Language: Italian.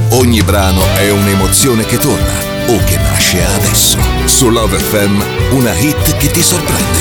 Ogni brano è un'emozione che torna o che nasce adesso. Su Love FM, una hit che ti sorprende.